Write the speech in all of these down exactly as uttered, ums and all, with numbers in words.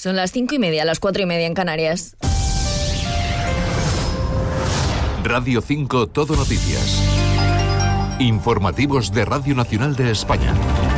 Son las cinco y media, las cuatro y media en Canarias. Radio cinco Todo Noticias. Informativos de Radio Nacional de España.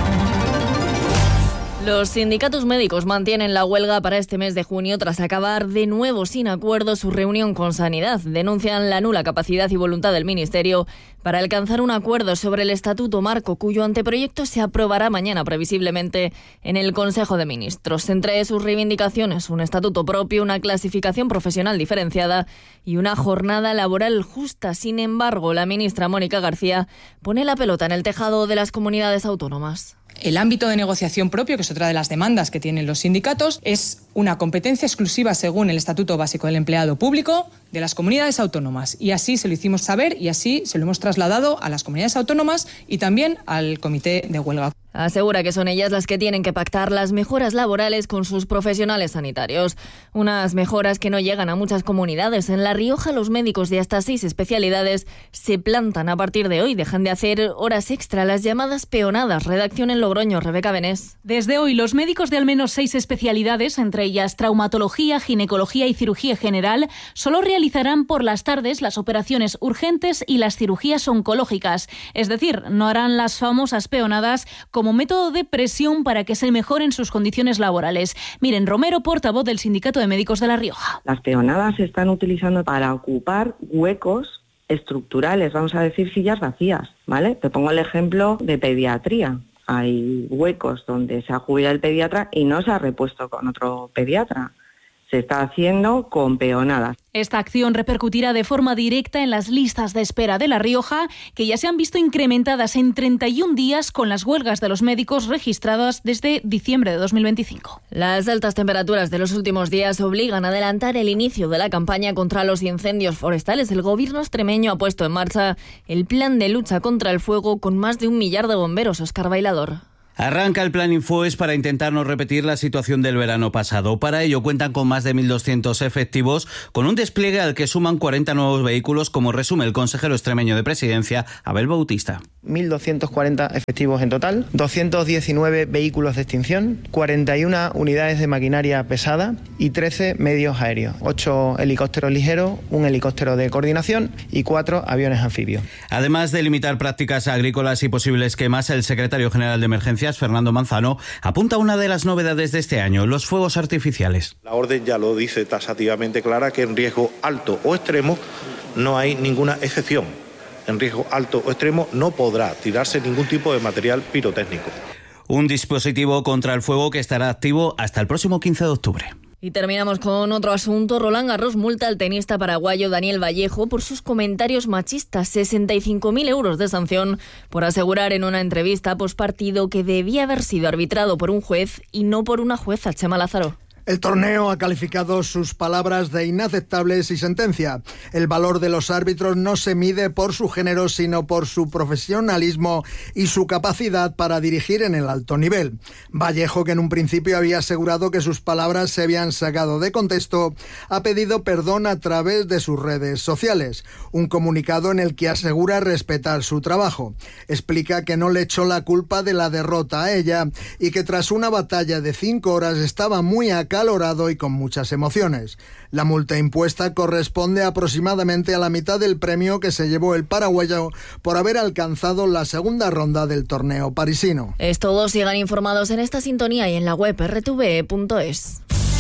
Los sindicatos médicos mantienen la huelga para este mes de junio tras acabar de nuevo sin acuerdo su reunión con Sanidad. Denuncian la nula capacidad y voluntad del Ministerio para alcanzar un acuerdo sobre el Estatuto Marco, cuyo anteproyecto se aprobará mañana previsiblemente en el Consejo de Ministros. Entre sus reivindicaciones, un estatuto propio, una clasificación profesional diferenciada y una jornada laboral justa. Sin embargo, la ministra Mónica García pone la pelota en el tejado de las comunidades autónomas. El ámbito de negociación propio, que es otra de las demandas que tienen los sindicatos, es una competencia exclusiva según el Estatuto Básico del Empleado Público de las comunidades autónomas. Y así se lo hicimos saber y así se lo hemos trasladado a las comunidades autónomas y también al Comité de Huelga. Asegura que son ellas las que tienen que pactar las mejoras laborales con sus profesionales sanitarios. Unas mejoras que no llegan a muchas comunidades. En La Rioja, los médicos de hasta seis especialidades se plantan a partir de hoy. Dejan de hacer horas extra, las llamadas peonadas. Redacción en Logroño, Rebeca Benés. Desde hoy, los médicos de al menos seis especialidades, entre ellas traumatología, ginecología y cirugía general, solo realizarán por las tardes las operaciones urgentes y las cirugías oncológicas. Es decir, no harán las famosas peonadas como método de presión para que se mejoren sus condiciones laborales. Miren, Romero, portavoz del Sindicato de Médicos de La Rioja. Las peonadas se están utilizando para ocupar huecos estructurales, vamos a decir sillas vacías, ¿vale? Te pongo el ejemplo de pediatría. Hay huecos donde se ha jubilado el pediatra y no se ha repuesto con otro pediatra. Se está haciendo con peonadas. Esta acción repercutirá de forma directa en las listas de espera de La Rioja, que ya se han visto incrementadas en treinta y un días con las huelgas de los médicos registradas desde diciembre de dos mil veinticinco. Las altas temperaturas de los últimos días obligan a adelantar el inicio de la campaña contra los incendios forestales. El gobierno extremeño ha puesto en marcha el plan de lucha contra el fuego con más de un millar de bomberos. Óscar Bailador. Arranca el plan Infoes para intentar no repetir la situación del verano pasado. Para ello cuentan con más de mil doscientos efectivos, con un despliegue al que suman cuarenta nuevos vehículos, como resume el consejero extremeño de Presidencia, Abel Bautista. mil doscientos cuarenta efectivos en total, doscientos diecinueve vehículos de extinción, cuarenta y una unidades de maquinaria pesada y trece medios aéreos, ocho helicópteros ligeros, un helicóptero de coordinación y cuatro aviones anfibios. Además de limitar prácticas agrícolas y posibles quemas, el secretario general de Emergencias, Fernando Manzano, apunta a una de las novedades de este año: los fuegos artificiales. La orden ya lo dice taxativamente clara, que en riesgo alto o extremo no hay ninguna excepción. En riesgo alto o extremo no podrá tirarse ningún tipo de material pirotécnico. Un dispositivo contra el fuego que estará activo hasta el próximo quince de octubre. Y terminamos con otro asunto. Roland Garros multa al tenista paraguayo Daniel Vallejo por sus comentarios machistas. sesenta y cinco mil euros de sanción por asegurar en una entrevista postpartido que debía haber sido arbitrado por un juez y no por una jueza. Chema Lázaro. El torneo ha calificado sus palabras de inaceptables y sentencia. El valor de los árbitros no se mide por su género, sino por su profesionalismo y su capacidad para dirigir en el alto nivel. Vallejo, que en un principio había asegurado que sus palabras se habían sacado de contexto, ha pedido perdón a través de sus redes sociales. Un comunicado en el que asegura respetar su trabajo. Explica que no le echó la culpa de la derrota a ella y que tras una batalla de cinco horas estaba muy acá calorado y con muchas emociones. La multa impuesta corresponde aproximadamente a la mitad del premio que se llevó el paraguayo por haber alcanzado la segunda ronda del torneo parisino. Es todo. Sigan informados en esta sintonía y en la web erre te ve punto es.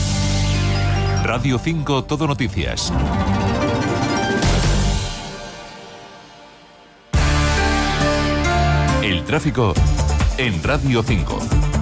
Radio cinco Todo Noticias. El tráfico en Radio cinco.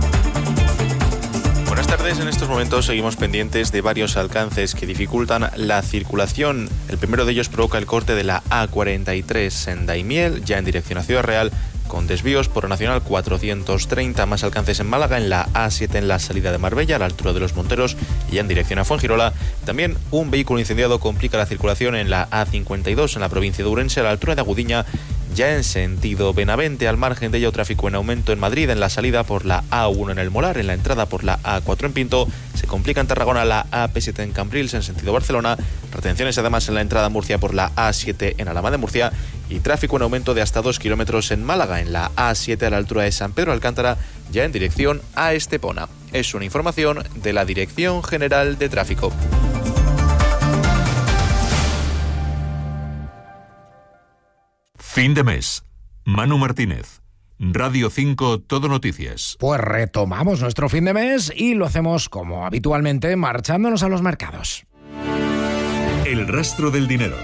Buenas tardes. En estos momentos seguimos pendientes de varios alcances que dificultan la circulación. El primero de ellos provoca el corte de la A cuarenta y tres en Daimiel, ya en dirección a Ciudad Real, con desvíos por la Nacional cuatrocientos treinta, más alcances en Málaga, en la A siete en la salida de Marbella, a la altura de Los Monteros, y ya en dirección a Fuengirola. También un vehículo incendiado complica la circulación en la A cincuenta y dos en la provincia de Ourense, a la altura de Agudiña, ya en sentido Benavente. Al margen de ello, tráfico en aumento en Madrid, en la salida por la A uno en El Molar, en la entrada por la A cuatro en Pinto. Se complica en Tarragona la A P siete en Cambrils, en sentido Barcelona. Retenciones además en la entrada a Murcia por la A siete en Alhama de Murcia. Y tráfico en aumento de hasta dos kilómetros en Málaga, en la A siete a la altura de San Pedro Alcántara, ya en dirección a Estepona. Es una información de la Dirección General de Tráfico. Fin de mes. Manu Martínez. Radio cinco Todo Noticias. Pues retomamos nuestro fin de mes y lo hacemos como habitualmente, marchándonos a los mercados. El rastro del dinero.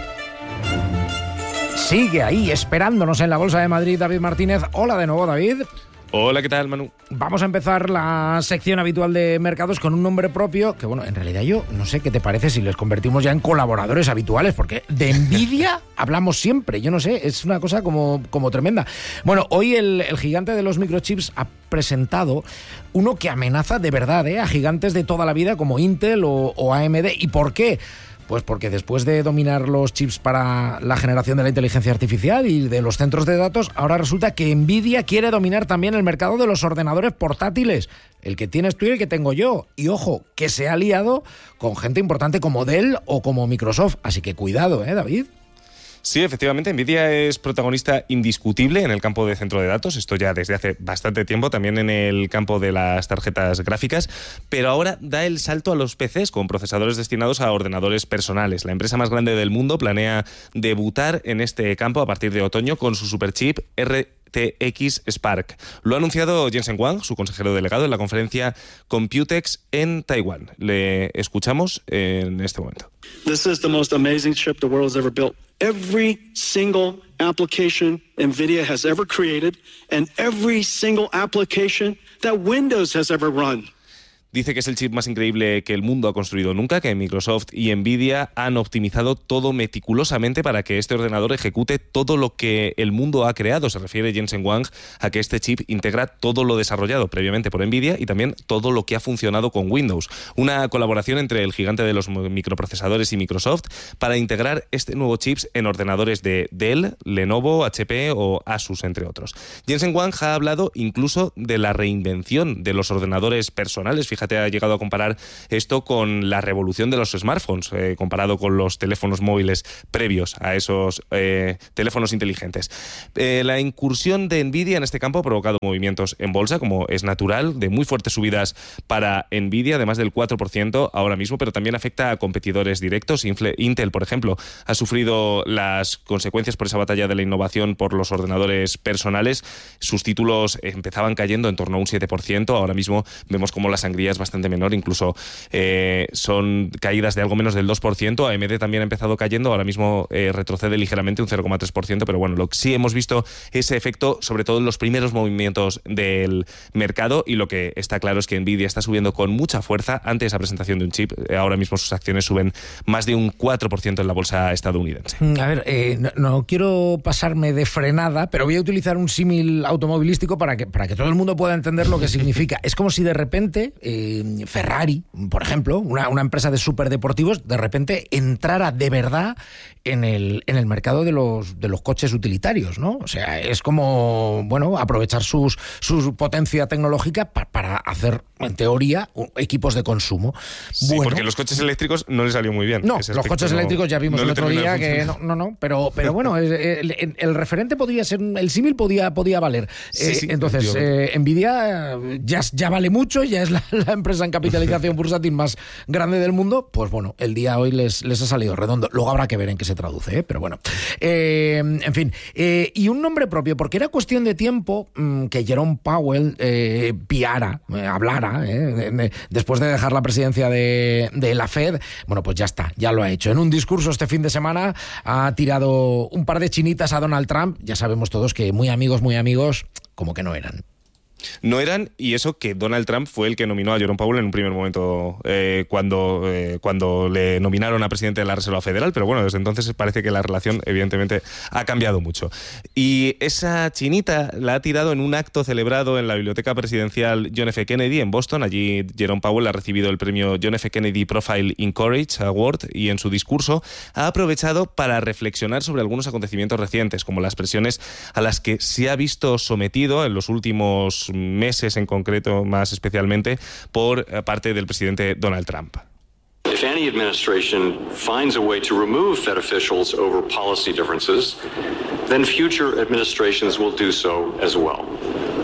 Sigue ahí esperándonos en la Bolsa de Madrid David Martínez. Hola de nuevo, David. Hola, ¿qué tal, Manu? Vamos a empezar la sección habitual de mercados con un nombre propio que, bueno, en realidad yo no sé qué te parece si les convertimos ya en colaboradores habituales, porque de Nvidia hablamos siempre, yo no sé, es una cosa como, como tremenda. Bueno, hoy el, el gigante de los microchips ha presentado uno que amenaza de verdad ¿eh? a gigantes de toda la vida como Intel o, o A M D. ¿Y por qué? Pues porque después de dominar los chips para la generación de la inteligencia artificial y de los centros de datos, ahora resulta que Nvidia quiere dominar también el mercado de los ordenadores portátiles, el que tienes tú y el que tengo yo. Y ojo, que se ha aliado con gente importante como Dell o como Microsoft. Así que cuidado, ¿eh, David? Sí, efectivamente, Nvidia es protagonista indiscutible en el campo de centro de datos, esto ya desde hace bastante tiempo, también en el campo de las tarjetas gráficas, pero ahora da el salto a los P Cs con procesadores destinados a ordenadores personales. La empresa más grande del mundo planea debutar en este campo a partir de otoño con su superchip R T X Spark. Lo ha anunciado Jensen Huang, su consejero delegado, en la conferencia Computex en Taiwán. Le escuchamos en este momento. This is the most amazing chip the world has ever built. Every single application NVIDIA has ever created and every single application that Windows has ever run. Dice que es el chip más increíble que el mundo ha construido nunca, que Microsoft y Nvidia han optimizado todo meticulosamente para que este ordenador ejecute todo lo que el mundo ha creado. Se refiere Jensen Huang a que este chip integra todo lo desarrollado previamente por Nvidia y también todo lo que ha funcionado con Windows. Una colaboración entre el gigante de los microprocesadores y Microsoft para integrar este nuevo chip en ordenadores de Dell, Lenovo, H P o Asus, entre otros. Jensen Huang ha hablado incluso de la reinvención de los ordenadores personales. Fíjate, ha llegado a comparar esto con la revolución de los smartphones, eh, comparado con los teléfonos móviles previos a esos eh, teléfonos inteligentes. Eh, la incursión de Nvidia en este campo ha provocado movimientos en bolsa, como es natural, de muy fuertes subidas para Nvidia, de más del cuatro por ciento ahora mismo, pero también afecta a competidores directos. Intel, por ejemplo, ha sufrido las consecuencias por esa batalla de la innovación por los ordenadores personales. Sus títulos empezaban cayendo en torno a un siete por ciento, ahora mismo vemos como la sangría es bastante menor, incluso eh, son caídas de algo menos del dos por ciento. A M D también ha empezado cayendo, ahora mismo eh, retrocede ligeramente un cero coma tres por ciento, pero bueno, lo que sí hemos visto ese efecto, sobre todo en los primeros movimientos del mercado, y lo que está claro es que Nvidia está subiendo con mucha fuerza ante esa presentación de un chip. Ahora mismo sus acciones suben más de un cuatro por ciento en la bolsa estadounidense. A ver, eh, no, no quiero pasarme de frenada, pero voy a utilizar un símil automovilístico para que, para que todo el mundo pueda entender lo que significa. Es como si de repente eh, Ferrari, por ejemplo, una, una empresa de superdeportivos, de repente entrara de verdad en el, en el mercado de los, de los coches utilitarios, ¿no? O sea, es como, bueno, aprovechar sus, su potencia tecnológica pa, para hacer, en teoría, equipos de consumo. Sí, bueno, porque los coches eléctricos no les salió muy bien. No, los coches eléctricos ya vimos no el otro día que no, no, no, pero, pero bueno, el, el, el referente podría ser, el símil podía, podía valer. Sí, eh, sí, entonces, eh, Nvidia ya, ya vale mucho, ya es la, la empresa en capitalización bursátil más grande del mundo. Pues bueno, el día hoy les, les ha salido redondo. Luego habrá que ver en qué se traduce, ¿eh? Pero bueno. Eh, en fin, eh, y un nombre propio, porque era cuestión de tiempo mmm, que Jerome Powell eh, piara, eh, hablara, eh, de, de, después de dejar la presidencia de, de la Fed. Bueno, pues ya está, ya lo ha hecho. En un discurso este fin de semana ha tirado un par de chinitas a Donald Trump. Ya sabemos todos que muy amigos, muy amigos, como que no eran. No eran, y eso que Donald Trump fue el que nominó a Jerome Powell en un primer momento eh, cuando, eh, cuando le nominaron a presidente de la Reserva Federal, pero bueno, desde entonces parece que la relación evidentemente ha cambiado mucho. Y esa chinita la ha tirado en un acto celebrado en la Biblioteca Presidencial John F. Kennedy en Boston. Allí Jerome Powell ha recibido el premio John F. Kennedy Profile in Courage Award y en su discurso ha aprovechado para reflexionar sobre algunos acontecimientos recientes, como las presiones a las que se ha visto sometido en los últimos meses, en concreto, más especialmente, por parte del presidente Donald Trump. If any administration finds a way to remove Fed officials over policy differences, then future administrations will do so as well.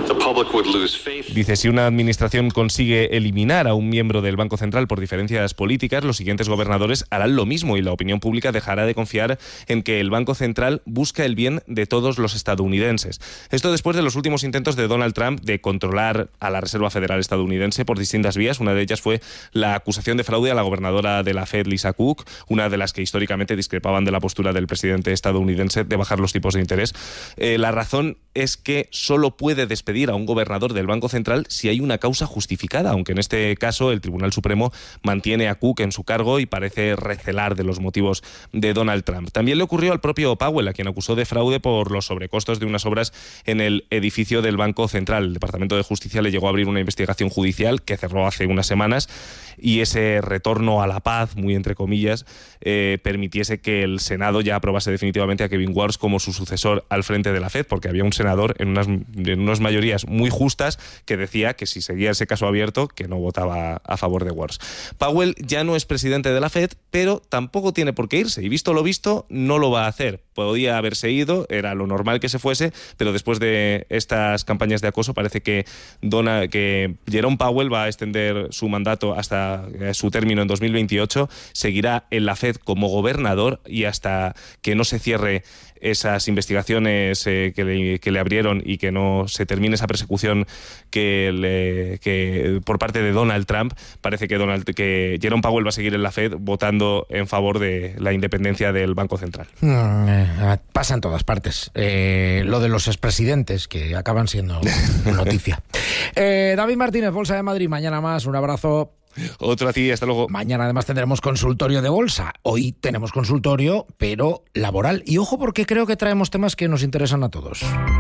the public would lose faith. Dice, si una administración consigue eliminar a un miembro del Banco Central por diferencias políticas, los siguientes gobernadores harán lo mismo y la opinión pública dejará de confiar en que el Banco Central busca el bien de todos los estadounidenses. Esto después de los últimos intentos de Donald Trump de controlar a la Reserva Federal estadounidense por distintas vías. Una de ellas fue la acusación de fraude a la gobernadora de la Fed, Lisa Cook, una de las que históricamente discrepaban de la postura del presidente estadounidense de bajar los tipos de interés. Eh, la razón es que solo puede despedir a un gobernador del Banco Central si hay una causa justificada, aunque en este caso el Tribunal Supremo mantiene a Cook en su cargo y parece recelar de los motivos de Donald Trump. También le ocurrió al propio Powell, a quien acusó de fraude por los sobrecostos de unas obras en el edificio del Banco Central. El Departamento de Justicia le llegó a abrir una investigación judicial que cerró hace unas semanas y ese retorno a la paz, muy entre comillas, eh, permitiese que el Senado ya aprobase definitivamente a Kevin Warsh como su sucesor al frente de la Fed, porque había un senador en unas, en unas mayorías muy justas que decía que si seguía ese caso abierto, que no votaba a favor de Warsh. Powell ya no es presidente de la Fed, pero tampoco tiene por qué irse, y visto lo visto, no lo va a hacer. Podía haberse ido, era lo normal que se fuese, pero después de estas campañas de acoso parece que, Dona, que Jerome Powell va a extender su mandato hasta su término en dos mil veintiocho, seguirá en la Fed como gobernador y hasta que no se cierre esas investigaciones eh, que, le, que le abrieron y que no se termine esa persecución que, le, que por parte de Donald Trump, parece que, Donald, que Jerome Powell va a seguir en la Fed votando en favor de la independencia del Banco Central. Mm, eh, pasa en todas partes. Eh, lo de los expresidentes, que acaban siendo noticia. Eh, David Martínez, Bolsa de Madrid, mañana más, un abrazo. Otro a ti, hasta luego. Mañana además tendremos consultorio de bolsa. Hoy tenemos consultorio, pero laboral. Y ojo, porque creo que traemos temas que nos interesan a todos.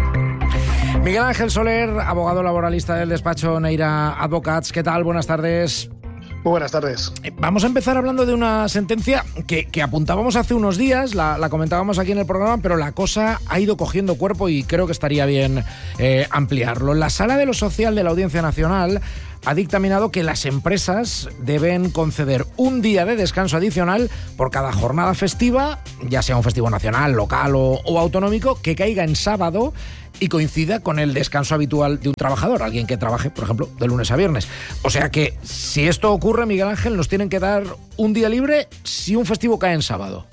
Miguel Ángel Soler, abogado laboralista del despacho Neira Advocats. ¿Qué tal? Buenas tardes. Muy buenas tardes. Vamos a empezar hablando de una sentencia que, que apuntábamos hace unos días, la, la comentábamos aquí en el programa, pero la cosa ha ido cogiendo cuerpo y creo que estaría bien eh, ampliarlo. La Sala de lo Social de la Audiencia Nacional ha dictaminado que las empresas deben conceder un día de descanso adicional por cada jornada festiva, ya sea un festivo nacional, local o, o autonómico, que caiga en sábado y coincida con el descanso habitual de un trabajador, alguien que trabaje, por ejemplo, de lunes a viernes. O sea que, si esto ocurre, Miguel Ángel, nos tienen que dar un día libre si un festivo cae en sábado.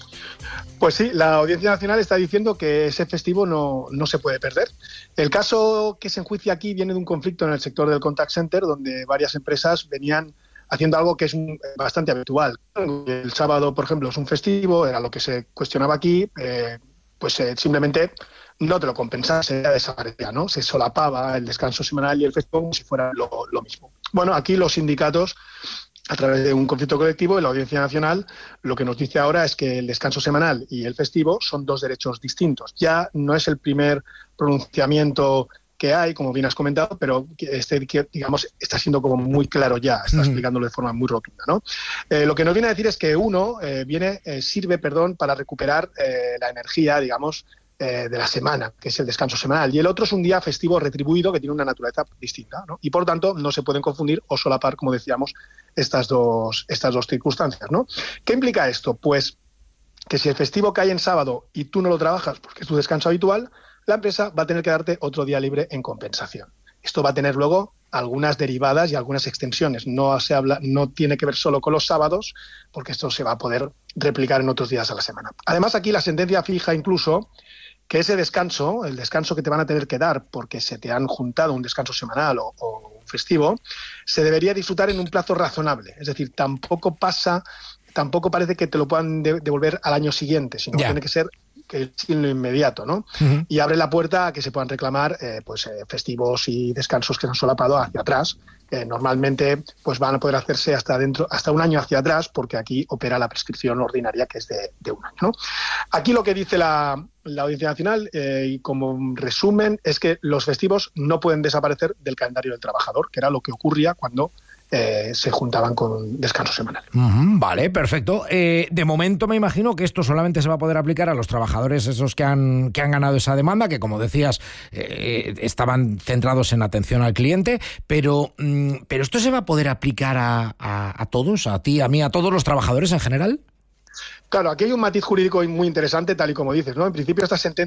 Pues sí, la Audiencia Nacional está diciendo que ese festivo no, no se puede perder. El caso que se enjuicia aquí viene de un conflicto en el sector del contact center, donde varias empresas venían haciendo algo que es bastante habitual. El sábado, por ejemplo, es un festivo, era lo que se cuestionaba aquí, eh, pues eh, simplemente no te lo compensaba, se desaparecía, ¿no? Se solapaba el descanso semanal y el festivo como si fuera lo, lo mismo. Bueno, aquí los sindicatos, a través de un conflicto colectivo, en la Audiencia Nacional, lo que nos dice ahora es que el descanso semanal y el festivo son dos derechos distintos. Ya no es el primer pronunciamiento que hay, como bien has comentado, pero este, digamos, está siendo como muy claro ya, está explicándolo de forma muy rotunda, ¿no? Eh, lo que nos viene a decir es que uno eh, viene, eh, sirve, perdón, para recuperar eh, la energía, digamos, eh, de la semana, que es el descanso semanal, y el otro es un día festivo retribuido que tiene una naturaleza distinta, ¿no? Y por tanto no se pueden confundir o solapar, como decíamos, estas dos, estas dos circunstancias, ¿no? ¿Qué implica esto? Pues que si el festivo cae en sábado y tú no lo trabajas porque es tu descanso habitual, la empresa va a tener que darte otro día libre en compensación. Esto va a tener luego algunas derivadas y algunas extensiones. No se habla, no tiene que ver solo con los sábados, porque esto se va a poder replicar en otros días a la semana. Además, aquí la sentencia fija incluso que ese descanso, el descanso que te van a tener que dar porque se te han juntado un descanso semanal o, o un festivo, se debería disfrutar en un plazo razonable. Es decir, tampoco pasa, tampoco parece que te lo puedan de, devolver al año siguiente, sino que tiene que ser que en lo inmediato, ¿no? Uh-huh. Y abre la puerta a que se puedan reclamar eh, pues eh, festivos y descansos que se han solapado hacia atrás. Eh, normalmente pues van a poder hacerse hasta dentro, hasta un año hacia atrás, porque aquí opera la prescripción ordinaria, que es de, de un año, ¿no? Aquí lo que dice la, la Audiencia Nacional, eh, y como resumen, es que los festivos no pueden desaparecer del calendario del trabajador, que era lo que ocurría cuando Eh, se juntaban con descanso semanal. Uh-huh, vale, perfecto. Eh, de momento me imagino que esto solamente se va a poder aplicar a los trabajadores esos que han, que han ganado esa demanda, que como decías, eh, estaban centrados en atención al cliente, pero, mm, pero ¿esto se va a poder aplicar a, a, a todos, a ti, a mí, a todos los trabajadores en general? Claro, aquí hay un matiz jurídico muy interesante, tal y como dices, ¿no? En principio esta sentencia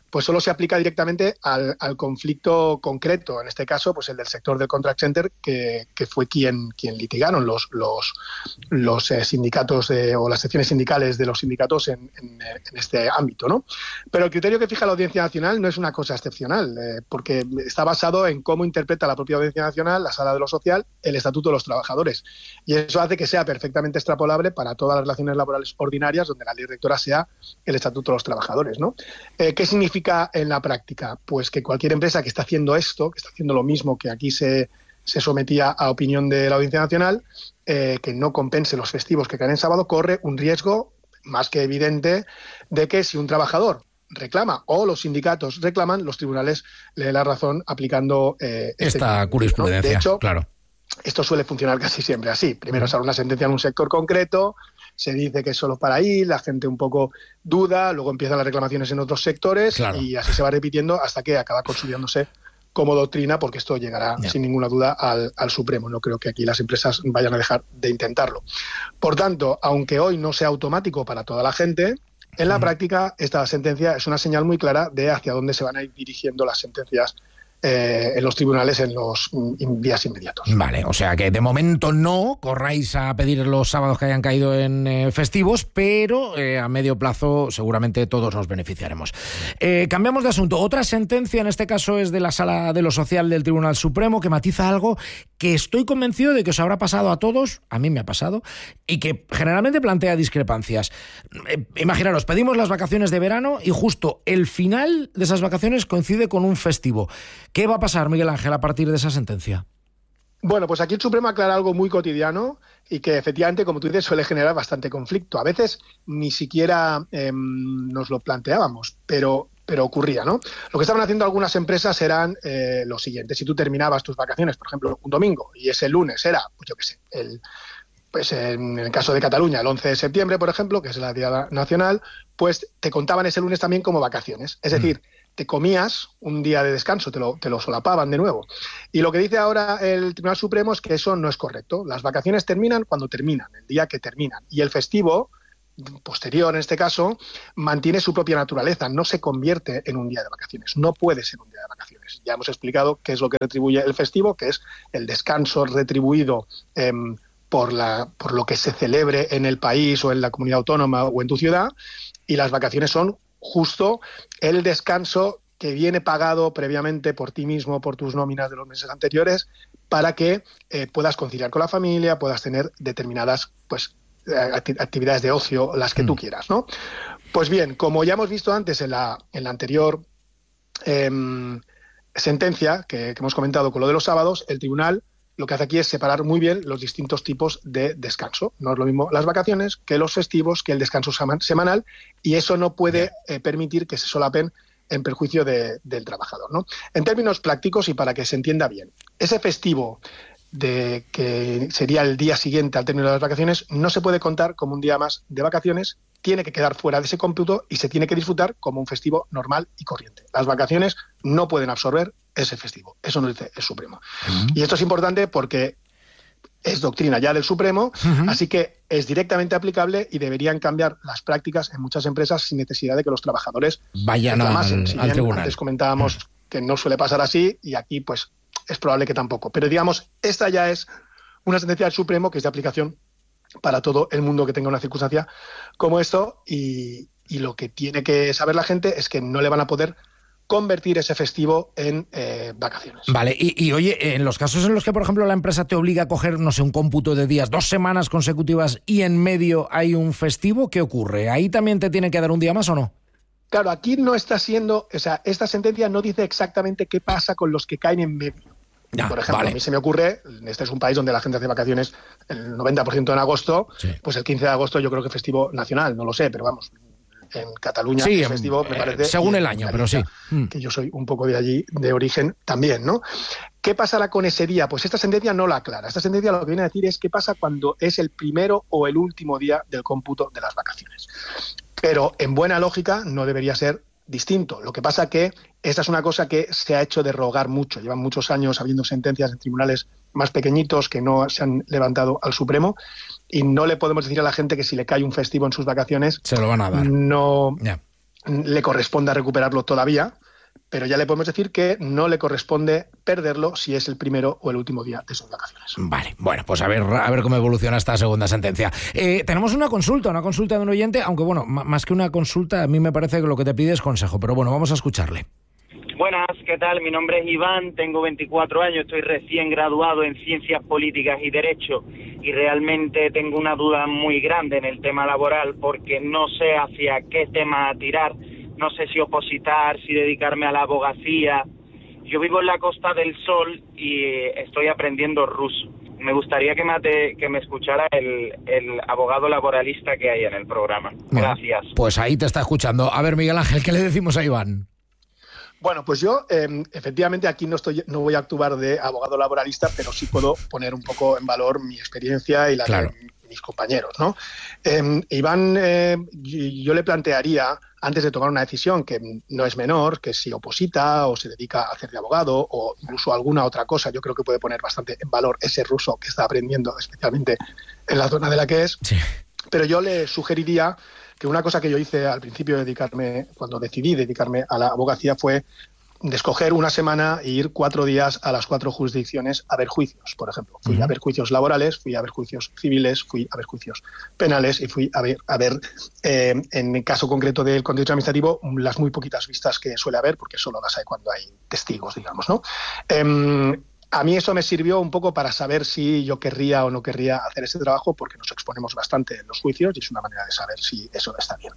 pues solo se aplica directamente al, al conflicto concreto, en este caso, pues el del sector del contact center, que, que fue quien, quien litigaron los, los, los eh, sindicatos de, o las secciones sindicales de los sindicatos en, en, en este ámbito, ¿no? Pero el criterio que fija la Audiencia Nacional no es una cosa excepcional, eh, porque está basado en cómo interpreta la propia Audiencia Nacional, la Sala de lo Social, el Estatuto de los Trabajadores. Y eso hace que sea perfectamente extrapolable para todas las relaciones laborales ordinarias, donde la ley rectora sea el Estatuto de los Trabajadores, ¿no? Eh, ¿Qué significa en la práctica? Pues que cualquier empresa que está haciendo esto, que está haciendo lo mismo que aquí se, se sometía a opinión de la Audiencia Nacional, eh, que no compense los festivos que caen en sábado, corre un riesgo más que evidente de que si un trabajador reclama o los sindicatos reclaman, los tribunales le den la razón aplicando eh, esta este, jurisprudencia, ¿no? De hecho, claro. Esto suele funcionar casi siempre así. Primero sale una sentencia en un sector concreto, se dice que es solo para ahí, la gente un poco duda, luego empiezan las reclamaciones en otros sectores, claro. Y así se va repitiendo hasta que acaba consolidándose como doctrina, porque esto llegará yeah. sin ninguna duda al, al Supremo. No creo que aquí las empresas vayan a dejar de intentarlo. Por tanto, aunque hoy no sea automático para toda la gente, en la uh-huh. práctica esta sentencia es una señal muy clara de hacia dónde se van a ir dirigiendo las sentencias Eh, en los tribunales en los mm, días inmediatos. Vale, o sea que de momento no corráis a pedir los sábados que hayan caído en eh, festivos, pero eh, a medio plazo seguramente todos nos beneficiaremos. Eh, cambiamos de asunto. Otra sentencia, en este caso es de la Sala de lo Social del Tribunal Supremo, que matiza algo que estoy convencido de que os habrá pasado a todos, a mí me ha pasado, y que generalmente plantea discrepancias. Eh, imaginaros, pedimos las vacaciones de verano y justo el final de esas vacaciones coincide con un festivo. ¿Qué va a pasar, Miguel Ángel, a partir de esa sentencia? Bueno, pues aquí el Supremo aclara algo muy cotidiano y que efectivamente, como tú dices, suele generar bastante conflicto. A veces ni siquiera eh, nos lo planteábamos, pero, pero ocurría, ¿no? Lo que estaban haciendo algunas empresas eran eh, lo siguiente. Si tú terminabas tus vacaciones, por ejemplo, un domingo, y ese lunes era, pues yo qué sé, el... pues en el caso de Cataluña, el once de septiembre, por ejemplo, que es la Día Nacional, pues te contaban ese lunes también como vacaciones. Es decir, te comías un día de descanso, te lo, te lo solapaban de nuevo. Y lo que dice ahora el Tribunal Supremo es que eso no es correcto. Las vacaciones terminan cuando terminan, el día que terminan. Y el festivo, posterior en este caso, mantiene su propia naturaleza, no se convierte en un día de vacaciones. No puede ser un día de vacaciones. Ya hemos explicado qué es lo que retribuye el festivo, que es el descanso retribuido eh, por, la, por lo que se celebre en el país o en la comunidad autónoma o en tu ciudad, y las vacaciones son justo el descanso que viene pagado previamente por ti mismo, por tus nóminas de los meses anteriores, para que eh, puedas conciliar con la familia, puedas tener determinadas pues actividades de ocio, las que mm. tú quieras, ¿no? Pues bien, como ya hemos visto antes en la, en la anterior eh, sentencia que, que hemos comentado con lo de los sábados, el tribunal lo que hace aquí es separar muy bien los distintos tipos de descanso. No es lo mismo las vacaciones que los festivos, que el descanso semanal, y eso no puede eh, permitir que se solapen en perjuicio de, del trabajador, ¿no? En términos prácticos y para que se entienda bien, ese festivo de que sería el día siguiente al término de las vacaciones no se puede contar como un día más de vacaciones, tiene que quedar fuera de ese cómputo y se tiene que disfrutar como un festivo normal y corriente. Las vacaciones no pueden absorber ese festivo. Eso nos dice el Supremo. Uh-huh. Y esto es importante porque es doctrina ya del Supremo, uh-huh. así que es directamente aplicable y deberían cambiar las prácticas en muchas empresas sin necesidad de que los trabajadores vayan al, si al tribunal. Antes comentábamos uh-huh. que no suele pasar así y aquí pues es probable que tampoco. Pero digamos, esta ya es una sentencia del Supremo que es de aplicación para todo el mundo que tenga una circunstancia como esto y, y lo que tiene que saber la gente es que no le van a poder convertir ese festivo en eh, vacaciones. Vale, y, y oye, en los casos en los que, por ejemplo, la empresa te obliga a coger, no sé, un cómputo de días, dos semanas consecutivas y en medio hay un festivo, ¿qué ocurre? ¿Ahí también te tiene que dar un día más o no? Claro, aquí no está siendo, o sea, esta sentencia no dice exactamente qué pasa con los que caen en medio. Ya, por ejemplo, vale. A mí se me ocurre, este es un país donde la gente hace vacaciones el noventa por ciento en agosto, sí. Pues el quince de agosto yo creo que festivo nacional, no lo sé, pero vamos, en Cataluña sí, es festivo, eh, me parece. Según el año, pero sí. Que yo soy un poco de allí, de origen también, ¿no? ¿Qué pasará con ese día? Pues esta sentencia no la aclara. Esta sentencia lo que viene a decir es qué pasa cuando es el primero o el último día del cómputo de las vacaciones. Pero en buena lógica no debería ser distinto. Lo que pasa que esta es una cosa que se ha hecho de rogar mucho. Llevan muchos años habiendo sentencias en tribunales más pequeñitos que no se han levantado al Supremo y no le podemos decir a la gente que si le cae un festivo en sus vacaciones se lo van a dar. No, yeah. le corresponda recuperarlo todavía, pero ya le podemos decir que no le corresponde perderlo si es el primero o el último día de sus vacaciones. Vale, bueno, pues a ver, a ver cómo evoluciona esta segunda sentencia. Eh, tenemos una consulta, una consulta de un oyente, aunque bueno, m- más que una consulta, a mí me parece que lo que te pide es consejo, pero bueno, vamos a escucharle. Buenas, ¿qué tal? Mi nombre es Iván, tengo veinticuatro años, estoy recién graduado en Ciencias Políticas y Derecho y realmente tengo una duda muy grande en el tema laboral porque no sé hacia qué tema tirar, no sé si opositar, si dedicarme a la abogacía. Yo vivo en la Costa del Sol y estoy aprendiendo ruso. Me gustaría que me, te, que me escuchara el, el abogado laboralista que hay en el programa. Gracias. Bueno, pues ahí te está escuchando. A ver, Miguel Ángel, ¿qué le decimos a Iván? Bueno, pues yo eh, efectivamente aquí no estoy, no voy a actuar de abogado laboralista, pero sí puedo poner un poco en valor mi experiencia y la claro. de mis compañeros, ¿no? Eh, Iván, eh, yo le plantearía, antes de tomar una decisión que no es menor, que si oposita o se dedica a hacer de abogado o incluso alguna otra cosa, yo creo que puede poner bastante en valor ese ruso que está aprendiendo, especialmente en la zona de la que es. Sí. Pero yo le sugeriría que una cosa que yo hice al principio de dedicarme, cuando decidí dedicarme a la abogacía, fue de escoger una semana e ir cuatro días a las cuatro jurisdicciones a ver juicios, por ejemplo. Fui uh-huh. a ver juicios laborales, fui a ver juicios civiles, fui a ver juicios penales y fui a ver, a ver eh, en el caso concreto del contencioso administrativo, las muy poquitas vistas que suele haber, porque solo las hay cuando hay testigos, digamos, ¿no? Eh, A mí eso me sirvió un poco para saber si yo querría o no querría hacer ese trabajo, porque nos exponemos bastante en los juicios y es una manera de saber si eso está bien.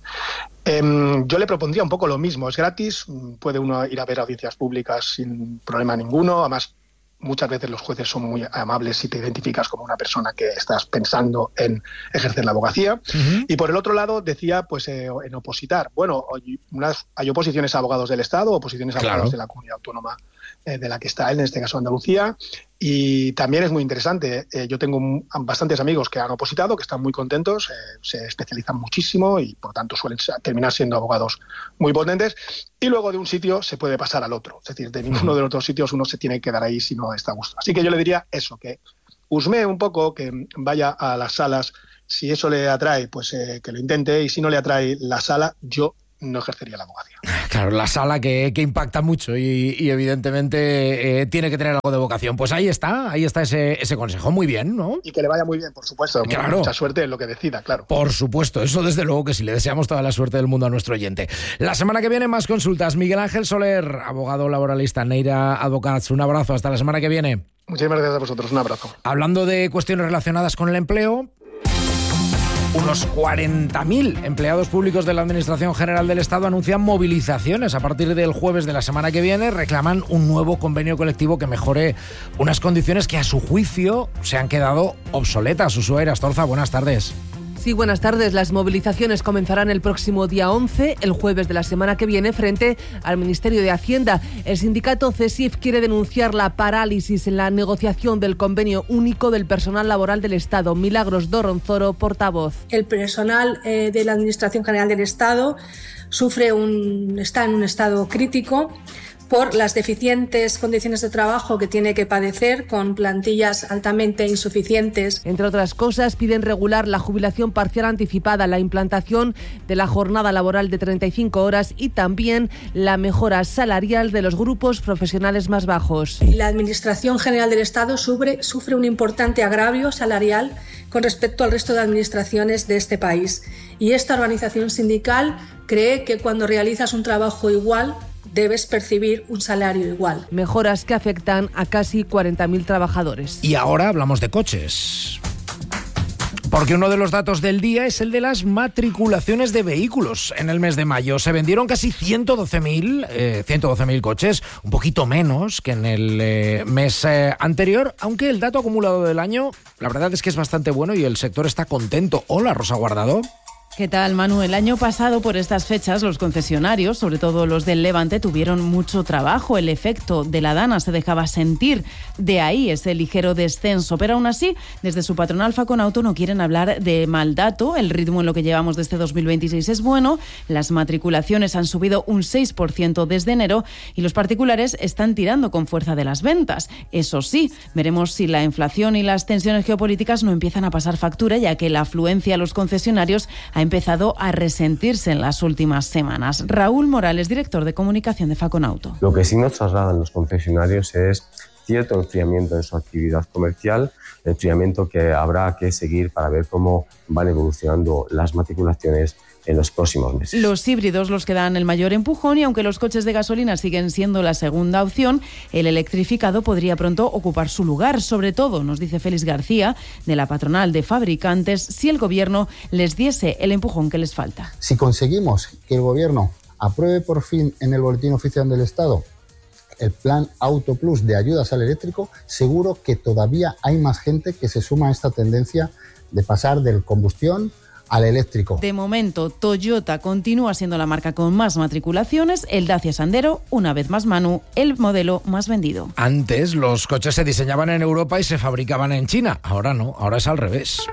Eh, yo le propondría un poco lo mismo, es gratis, puede uno ir a ver audiencias públicas sin problema ninguno, además muchas veces los jueces son muy amables si te identificas como una persona que estás pensando en ejercer la abogacía. Uh-huh. Y por el otro lado decía pues eh, en opositar. Bueno, unas, hay oposiciones a abogados del Estado, oposiciones a claro. abogados de la comunidad autónoma eh, de la que está él, en este caso Andalucía. Y también es muy interesante. Eh, yo tengo un, bastantes amigos que han opositado, que están muy contentos, eh, se especializan muchísimo y por tanto suelen terminar siendo abogados muy potentes. Y luego de un sitio se puede pasar al otro. Es decir, de ninguno de los dos sitios uno se tiene que quedar ahí si no está a gusto. Así que yo le diría eso, que husmee un poco, que vaya a las salas. Si eso le atrae, pues eh, que lo intente. Y si no le atrae la sala, yo no ejercería la abogacía. Claro, la sala que, que impacta mucho y, y evidentemente eh, tiene que tener algo de vocación. Pues ahí está, ahí está ese, ese consejo. Muy bien, ¿no? Y que le vaya muy bien, por supuesto. Claro. Mucha suerte en lo que decida, claro. Por supuesto, eso desde luego que sí, le deseamos toda la suerte del mundo a nuestro oyente. La semana que viene más consultas. Miguel Ángel Soler, abogado laboralista, Neira Advocats. Un abrazo, hasta la semana que viene. Muchísimas gracias a vosotros, un abrazo. Hablando de cuestiones relacionadas con el empleo, unos cuarenta mil empleados públicos de la Administración General del Estado anuncian movilizaciones a partir del jueves de la semana que viene. Reclaman un nuevo convenio colectivo que mejore unas condiciones que a su juicio se han quedado obsoletas. Ushuaia Astorza, buenas tardes. Sí, buenas tardes. Las movilizaciones comenzarán el próximo día once, el jueves de la semana que viene, frente al Ministerio de Hacienda. El sindicato CESIF quiere denunciar la parálisis en la negociación del convenio único del personal laboral del Estado. Milagros Dorronzoro, portavoz. El personal eh, de la Administración General del Estado sufre un, está en un estado crítico por las deficientes condiciones de trabajo que tiene que padecer, con plantillas altamente insuficientes. Entre otras cosas, piden regular la jubilación parcial anticipada, la implantación de la jornada laboral de treinta y cinco horas y también la mejora salarial de los grupos profesionales más bajos. La Administración General del Estado sufre, sufre un importante agravio salarial con respecto al resto de administraciones de este país. Y esta organización sindical cree que cuando realizas un trabajo igual, debes percibir un salario igual. Mejoras que afectan a casi cuarenta mil trabajadores. Y ahora hablamos de coches. Porque uno de los datos del día es el de las matriculaciones de vehículos. En el mes de mayo se vendieron casi ciento doce mil eh, ciento doce mil coches, un poquito menos que en el eh, mes eh, anterior, aunque el dato acumulado del año, la verdad es que es bastante bueno y el sector está contento. Hola, Rosa Guardado. ¿Qué tal, Manu? El año pasado, por estas fechas, los concesionarios, sobre todo los del Levante, tuvieron mucho trabajo. El efecto de la Dana se dejaba sentir. De ahí ese ligero descenso. Pero aún así, desde su patronal Faconauto no quieren hablar de mal dato. El ritmo en lo que llevamos desde dos mil veintiséis es bueno. Las matriculaciones han subido un seis por ciento desde enero y los particulares están tirando con fuerza de las ventas. Eso sí, veremos si la inflación y las tensiones geopolíticas no empiezan a pasar factura, ya que la afluencia a los concesionarios ha ha empezado a resentirse en las últimas semanas. Raúl Morales, director de comunicación de Faconauto. Lo que sí nos trasladan los concesionarios es cierto enfriamiento en su actividad comercial, enfriamiento que habrá que seguir para ver cómo van evolucionando las matriculaciones en los próximos meses. Los híbridos los que dan el mayor empujón y aunque los coches de gasolina siguen siendo la segunda opción, el electrificado podría pronto ocupar su lugar, sobre todo, nos dice Félix García, de la patronal de fabricantes, si el gobierno les diese el empujón que les falta. Si conseguimos que el gobierno apruebe por fin en el Boletín Oficial del Estado el plan Auto Plus de ayudas al eléctrico, seguro que todavía hay más gente que se suma a esta tendencia de pasar del combustión al eléctrico. De momento, Toyota continúa siendo la marca con más matriculaciones, el Dacia Sandero, una vez más Manu, el modelo más vendido. Antes los coches se diseñaban en Europa y se fabricaban en China, ahora no, ahora es al revés.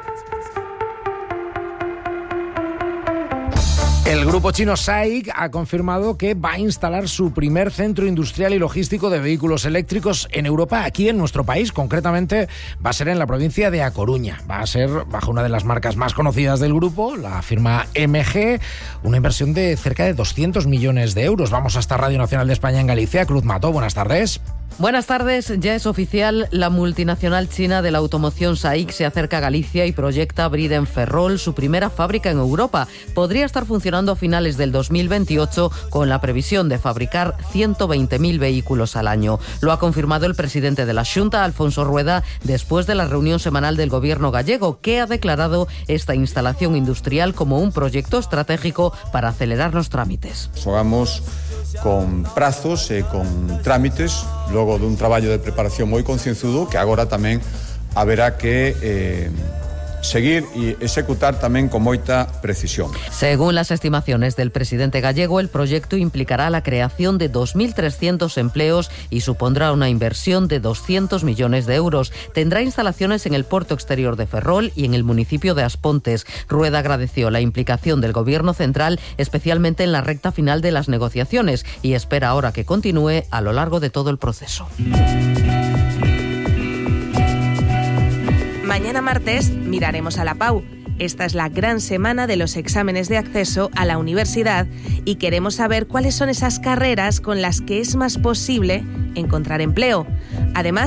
El grupo chino SAIC ha confirmado que va a instalar su primer centro industrial y logístico de vehículos eléctricos en Europa, aquí en nuestro país. Concretamente va a ser en la provincia de A Coruña. Va a ser bajo una de las marcas más conocidas del grupo, la firma M G, una inversión de cerca de doscientos millones de euros. Vamos hasta Radio Nacional de España en Galicia. Cruz Mató, buenas tardes. Buenas tardes. Ya es oficial, la multinacional china de la automoción SAIC se acerca a Galicia y proyecta abrir en Ferrol su primera fábrica en Europa. Podría estar funcionando a finales del dos mil veintiocho con la previsión de fabricar ciento veinte mil vehículos al año. Lo ha confirmado el presidente de la Xunta, Alfonso Rueda, después de la reunión semanal del gobierno gallego, que ha declarado esta instalación industrial como un proyecto estratégico para acelerar los trámites. Fogamos con prazos e con trámites logo dun traballo de preparación moi concienzudo que agora tamén haberá que eh, seguir y ejecutar también con moita precisión. Según las estimaciones del presidente gallego, el proyecto implicará la creación de dos mil trescientos empleos y supondrá una inversión de doscientos millones de euros. Tendrá instalaciones en el puerto exterior de Ferrol y en el municipio de Aspontes. Rueda agradeció la implicación del gobierno central, especialmente en la recta final de las negociaciones, y espera ahora que continúe a lo largo de todo el proceso. Mañana martes miraremos a la Pau. Esta es la gran semana de los exámenes de acceso a la universidad y queremos saber cuáles son esas carreras con las que es más posible encontrar empleo. Además,